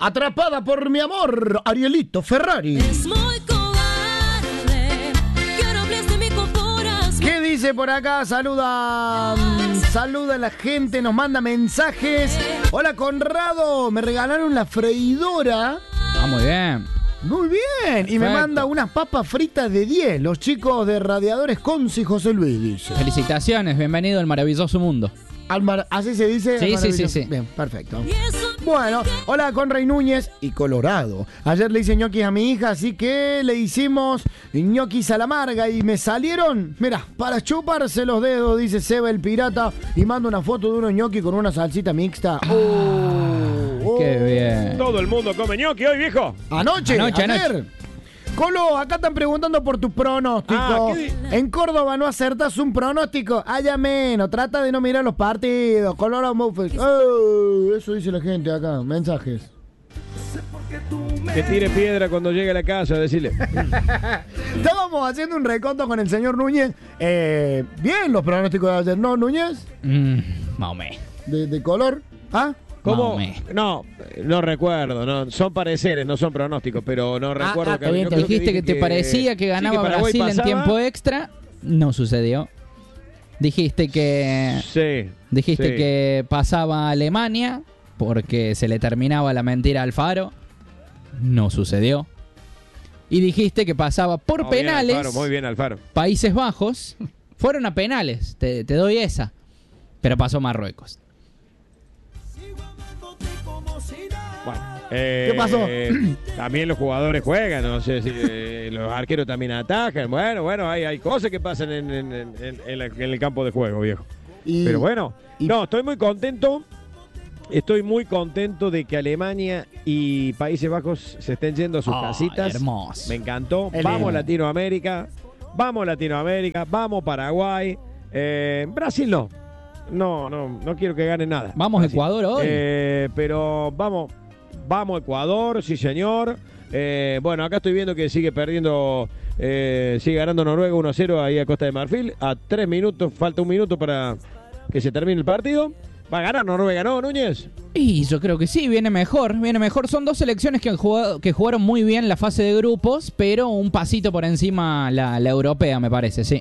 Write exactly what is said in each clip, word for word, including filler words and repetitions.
Atrapada por mi amor, Arielito Ferrari. Es muy cobarde que ahora hables de mi corporación. ¿Qué dice por acá? Saluda, saluda a la gente, nos manda mensajes. Hola Conrado, me regalaron la freidora. Ah, muy bien. Muy bien. Y me Perfecto. manda unas papas fritas de diez. Los chicos de Radiadores Conci José Luis, dice. Felicitaciones, bienvenido al maravilloso mundo. Al mar- ¿Así se dice? Sí, Al sí, sí, maravilloso. sí. Bien, perfecto. Y eso Bueno, hola Conrad Núñez y Colorado. Ayer le hice ñoquis a mi hija, así que le hicimos ñoquis a la amarga y me salieron, mira, para chuparse los dedos, dice Seba el pirata, y manda una foto de unos ñoquis con una salsita mixta. Oh, oh. Qué bien. Todo el mundo come ñoqui hoy, viejo. Anoche, Anoche, ayer. anoche. Colo, acá están preguntando por tu pronóstico. Ah, ¿qué di- En Córdoba no acertas un pronóstico. Haya menos, trata de no mirar los partidos. Colorado Muffet. Oh, eso dice la gente acá. Mensajes. Que tire piedra cuando llegue a la casa, decirle. Estábamos haciendo un reconto con el señor Núñez. Eh, bien los pronósticos de ayer, ¿no, Núñez? Mm, más o menos. De, de color. ¿Ah? ¿Cómo? Mame. No, no recuerdo. No, son pareceres, no son pronósticos, pero no recuerdo ah, que está bien, yo te creo Dijiste que, dije te parecía que sí, ganaba Paraguay Brasil en pasaba. tiempo extra. No sucedió. Dijiste que Sí. dijiste sí. que pasaba Alemania porque se le terminaba la mentira a Alfaro. No sucedió. Y dijiste que pasaba por Oh, bien, penales Alfaro, muy bien, Alfaro. Países Bajos. Fueron a penales, te, te doy esa. Pero pasó Marruecos. Bueno, eh, ¿Qué pasó? También los jugadores juegan, no sé si eh, los arqueros también atacan. Bueno, bueno, hay, hay cosas que pasan en, en- en- en- en la- en el campo de juego, viejo. Y- Pero bueno, y- no, estoy muy contento. Estoy muy contento de que Alemania y Países Bajos se estén yendo a sus Ay, casitas. hermoso. Me encantó. Es Vamos lindo. Latinoamérica. Vamos Latinoamérica. Vamos Paraguay. Eh, Brasil no. No, no, no quiero que gane nada. Vamos Brasil. Ecuador hoy. Eh, pero vamos, vamos Ecuador, sí señor. Eh, bueno, acá estoy viendo que sigue perdiendo, eh, sigue ganando Noruega uno a cero ahí a Costa de Marfil. A tres minutos, falta un minuto para que se termine el partido. Va a ganar Noruega, ¿no, Núñez? Y yo creo que sí, viene mejor, viene mejor. Son dos selecciones que, han jugado, que jugaron muy bien la fase de grupos, pero un pasito por encima la, la europea, me parece, sí.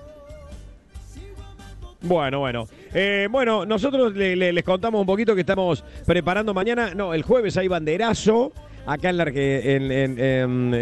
Bueno, bueno. Eh, bueno, nosotros le- le- les contamos un poquito que estamos preparando mañana. No, el jueves hay banderazo acá en, la, Arge- en, en- en-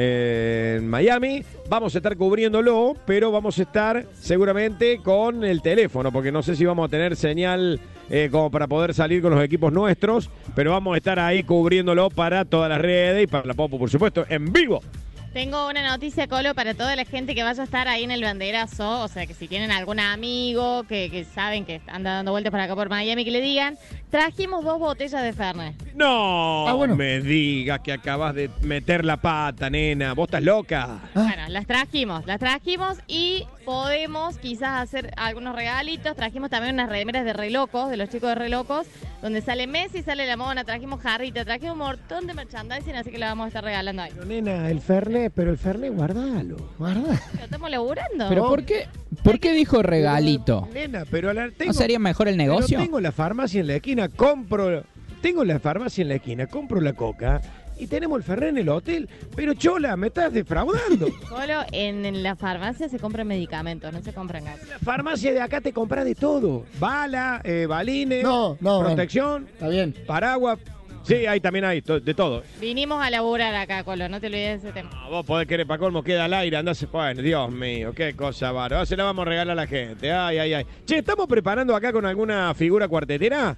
en Miami. Vamos a estar cubriéndolo, pero vamos a estar seguramente con el teléfono, porque no sé si vamos a tener señal eh, como para poder salir con los equipos nuestros, pero vamos a estar ahí cubriéndolo para todas las redes y para la Popo, por supuesto, en vivo. Tengo una noticia, Colo, para toda la gente que vaya a estar ahí en el banderazo. O sea, que si tienen algún amigo que, que saben que anda dando vueltas por acá por Miami, que le digan, trajimos dos botellas de Fernet. No Ah, bueno. me digas que acabas de meter la pata, nena. ¿Vos estás loca? Bueno, las trajimos, las trajimos y podemos quizás hacer algunos regalitos. Trajimos también unas remeras de Relocos, de los chicos de Relocos, donde sale Messi, sale la mona, trajimos jarrita, trajimos un montón de merchandising, así que la vamos a estar regalando ahí. Pero, nena, el Fernet, pero el Fernet guardalo. Guarda. Pero estamos laburando. Pero ¿por qué, ¿por qué dijo regalito? Nena, pero la, tengo, ¿No sería mejor el pero negocio? tengo la farmacia en la esquina, compro... Tengo la farmacia en la esquina, compro la coca y tenemos el Fernet en el hotel. Pero, Chola, me estás defraudando. Colo, en, en la farmacia se compran medicamentos, no se compran gas. La farmacia de acá te compra de todo. Bala, eh, balines, No, no, protección, Está bien. paraguas. Sí, ahí también hay, to- de todo. Vinimos a laburar acá, Colo, no te olvides de ese tema. Ah, vos podés querer para colmo, queda al aire, andás. Bueno, Dios mío, qué cosa bárbara. Se la vamos a regalar a la gente. Ay, ay, ay. Che, estamos preparando acá con alguna figura cuartetera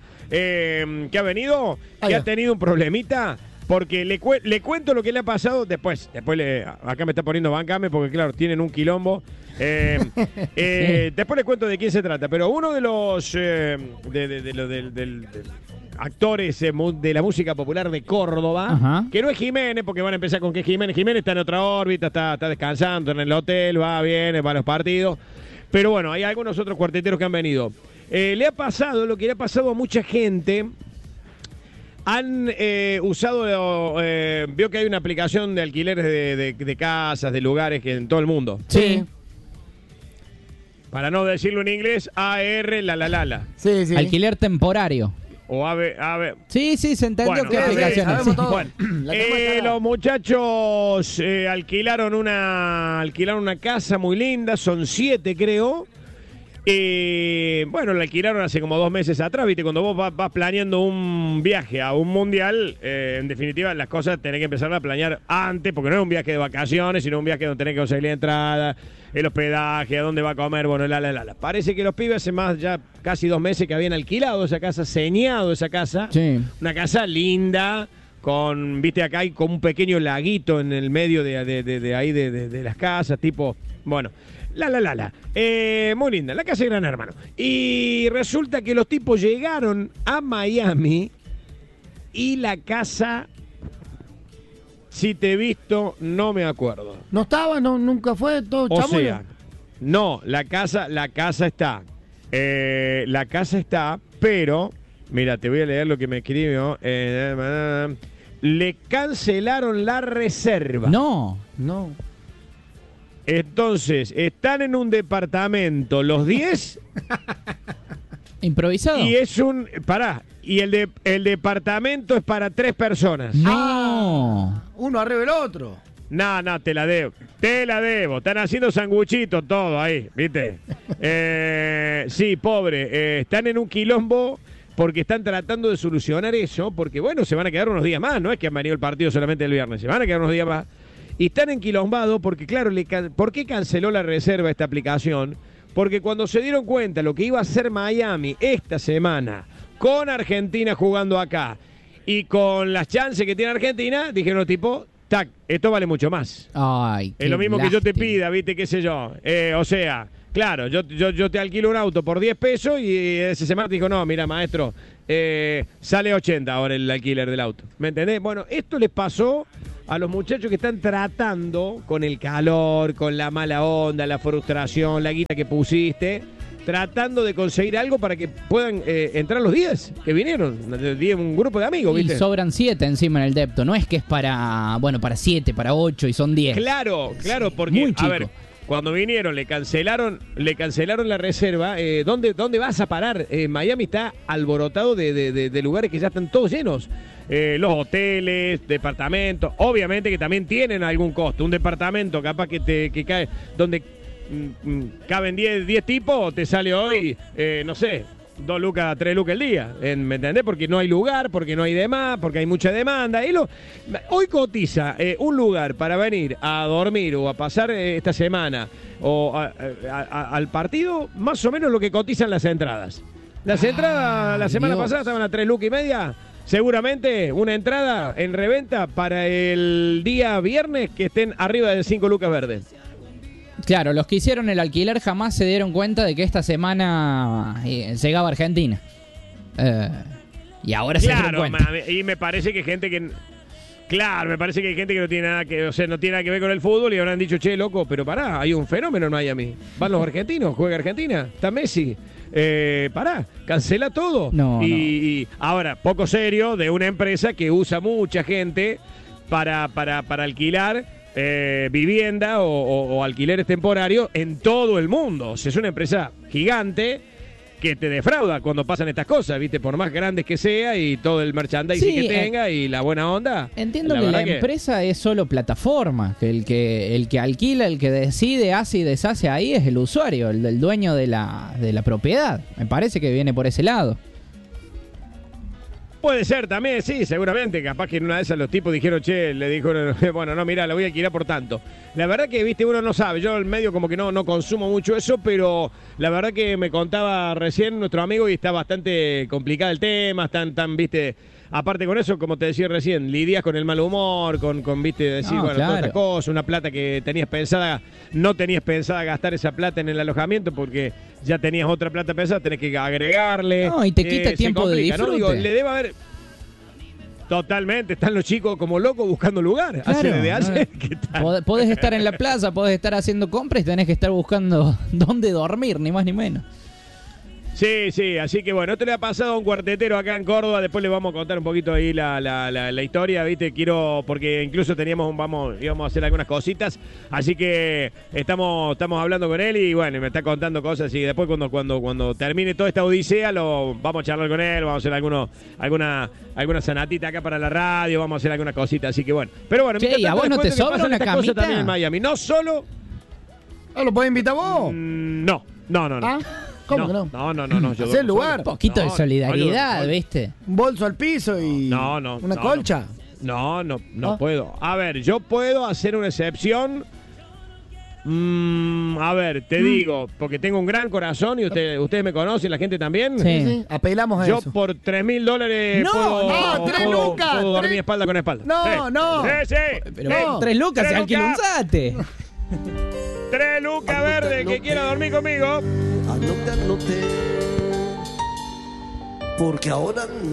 eh, que ha venido, que Ahí ha va. tenido un problemita. Porque le, cue- le cuento lo que le ha pasado después. Después le, acá me está poniendo bancame porque, claro, tienen un quilombo. Eh, eh, Después le cuento de quién se trata. Pero uno de los eh, de, de- de lo- del- del- del- actores eh, mu- de la música popular de Córdoba, Ajá. que no es Jiménez, porque van a empezar con que Jiménez. Jiménez está en otra órbita, está, está descansando en el hotel, va, viene, va a los partidos. Pero bueno, hay algunos otros cuarteteros que han venido. Eh, le ha pasado lo que le ha pasado a mucha gente. Han eh, usado, eh, vio que hay una aplicación de alquileres de, de- de casas, de lugares que en todo el mundo. Sí. Para no decirlo en inglés, A R la la la la. Sí, sí. Alquiler temporario. O ave, ave. Sí, sí, se entendió Bueno, qué sí, aplicaciones. sabemos Sí. todo. Bueno, La eh, tenemos acá. los muchachos eh, alquilaron una alquilaron una casa muy linda, son siete creo. Eh, bueno, la alquilaron hace como dos meses atrás, viste, cuando vos vas, vas planeando un viaje a un mundial, eh, en definitiva las cosas tenés que empezar a planear antes, porque no es un viaje de vacaciones, sino un viaje donde tenés que conseguir la entrada, el hospedaje, a dónde va a comer, bueno, la, la, la, la. Parece que los pibes hace más ya casi dos meses que habían alquilado esa casa, señado esa casa, Sí. una casa linda, con, viste, acá hay como un pequeño laguito en el medio de, de, de, de ahí de, de, de las casas, tipo, bueno, la, la, la, la. Eh, muy linda, la casa de Gran Hermano. Y resulta que los tipos llegaron a Miami y la casa, si te he visto, no me acuerdo. No estaba, no, nunca fue, todo O chamuyo. sea, no, la casa, la casa está. Eh, la casa está, pero, mira, te voy a leer lo que me escribió. Eh, le cancelaron la reserva. No. No. Entonces, están en un departamento los diez ¿Improvisado? y es un... Pará, y el, de, el departamento es para tres personas. No. Uno arriba del otro. No, no, te la debo. Te la debo. Están haciendo sanguchitos todo ahí, ¿viste? Eh, sí, pobre. Eh, están en un quilombo porque están tratando de solucionar eso, porque, bueno, se van a quedar unos días más. No es que han venido el partido solamente el viernes, se van a quedar unos días más. Y están enquilombados porque, claro, le can... ¿por qué canceló la reserva esta aplicación? Porque cuando se dieron cuenta lo que iba a hacer Miami esta semana, con Argentina jugando acá, y con las chances que tiene Argentina, dijeron, tipo, tac, esto vale mucho más. Ay, qué Es lo mismo que yo te lástima. pida, ¿viste? ¿Qué sé yo? Eh, o sea, claro, yo, yo, yo te alquilo un auto por diez pesos y esa semana te dijo, no, mira, maestro, eh, sale ochenta ahora el alquiler del auto. ¿Me entendés? Bueno, esto les pasó a los muchachos que están tratando con el calor, con la mala onda, la frustración, la guita que pusiste, tratando de conseguir algo para que puedan eh, entrar los diez que vinieron, un grupo de amigos, Y ¿viste? sobran siete encima en el depto. No es que es para, bueno, para siete, para ocho y son diez. Claro, claro, porque, Muy a chico. ver, cuando vinieron, le cancelaron, le cancelaron la reserva. Eh, ¿dónde, ¿Dónde vas a parar? Eh, Miami está alborotado de, de, de, de lugares que ya están todos llenos. Eh, los hoteles, departamentos, obviamente que también tienen algún costo. Un departamento capaz que te que cae, donde mm, mm, caben diez tipos, te sale hoy, eh, no sé, dos lucas, tres lucas el día. En, ¿me entendés? Porque no hay lugar, porque no hay demás, porque hay mucha demanda. Y lo, hoy cotiza eh, un lugar para venir a dormir o a pasar eh, esta semana o a- a- a- al partido, más o menos lo que cotizan las entradas. Las entradas la semana Dios. pasada estaban a tres lucas y media. Seguramente una entrada en reventa para el día viernes que estén arriba de cinco lucas verdes. Claro, los que hicieron el alquiler jamás se dieron cuenta de que esta semana eh, llegaba Argentina. Eh, y ahora se dieron Claro, cuenta. ma- y me parece que gente que... Claro, me parece que hay gente que no tiene nada que, o sea, no tiene nada que ver con el fútbol y habrán dicho, che, loco, pero pará, hay un fenómeno en Miami. Van los argentinos, juega Argentina, está Messi. Eh, pará, cancela todo. No, y, no. y ahora, poco serio, de una empresa que usa mucha gente para, para, para alquilar eh, vivienda o, o- o alquileres temporarios en todo el mundo. O sea, es una empresa gigante que te defrauda cuando pasan estas cosas, ¿viste? Por más grandes que sea y todo el merchandising Sí, que eh, tenga y la buena onda. Entiendo que la verdad empresa es solo plataforma, que el que el que alquila, el que decide, hace y deshace ahí es el usuario, el del dueño de la, de la propiedad. Me parece que viene por ese lado. Puede ser también, sí, seguramente. Capaz que en una de esas los tipos dijeron, che, le dijeron, bueno, no, mira, la voy a alquilar por tanto. La verdad que, viste, uno no sabe. Yo en medio como que no, no consumo mucho eso, pero la verdad que me contaba recién nuestro amigo y está bastante complicado el tema, están, tan, viste, aparte con eso, como te decía recién, lidias con el mal humor, con, con viste, decir, No, bueno, claro. toda esta cosa, una plata que tenías pensada, no tenías pensada gastar esa plata en el alojamiento porque ya tenías otra plata pensada, tenés que agregarle. No, y te quita se tiempo de complica, ¿no? disfrute. Digo, le debe haber... Totalmente, están los chicos como locos buscando lugar. Hace Claro, desde hace. no. ¿Qué tal? Pod- Podés estar en la plaza, podés estar haciendo compras y tenés que estar buscando dónde dormir, ni más ni menos. Sí, sí, así que bueno, esto le ha pasado a un cuartetero acá en Córdoba, después le vamos a contar un poquito ahí la, la, la, la historia, ¿viste? Quiero, porque incluso teníamos, un- vamos, íbamos a hacer algunas cositas, así que estamos, estamos hablando con él y bueno, me está contando cosas y después cuando, cuando, cuando termine toda esta odisea, lo vamos a charlar con él, vamos a hacer algunos, alguna, alguna sanatita acá para la radio, vamos a hacer algunas cositas, así que bueno. Pero bueno, Che, mientras ¿y a tanto, vos no les te cuento que sobra pasan una estas cosas camita? también en Miami, no solo... Ah, ¿lo podés invitar vos? mm, No, no, no, no. ¿Ah? ¿Cómo que no? No, no, no, no. yo Hacé el duermo lugar. Un solo. poquito No, de solidaridad, no, no, ¿viste? Un bolso al piso y No, no. una no, colcha. No, no, no ¿Ah? puedo. A ver, yo puedo hacer una excepción. Mm, a ver, te digo, porque tengo un gran corazón y usted, ustedes me conocen, la gente también. Sí. Sí, sí, apelamos a Yo eso. por tres mil dólares No, puedo, no, tres puedo- lucas, puedo dormir tres- espalda con espalda. No, Sí. no. Sí, sí. Pero Sí. No. tres lucas Tres se alquila un lucas. sate. Tres lucas verdes que quiera dormir conmigo. Anote, anote. Porque ahora